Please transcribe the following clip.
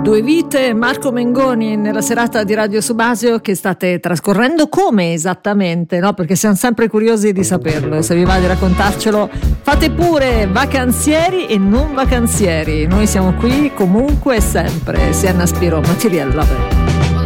Due vite, Marco Mengoni nella serata di Radio Subasio che state trascorrendo come esattamente, no? Perché siamo sempre curiosi di saperlo e se vi va di raccontarcelo fate pure, vacanzieri e non vacanzieri. Noi siamo qui comunque e sempre. Sienna Spiro, Matiriella.